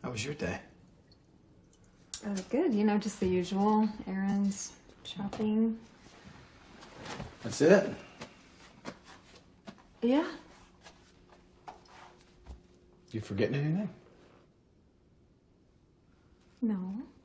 How was your day? Good, you know, just the usual errands, shopping. That's it? Yeah. You forgetting anything? No.